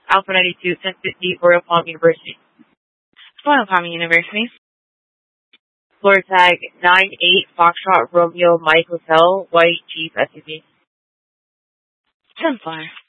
Alpha 92, 1050, Royal Palm University. Royal Palm University. Floor tag 98, Foxtrot, Romeo, Mike Hotel, White Jeep SUV. 10th floor.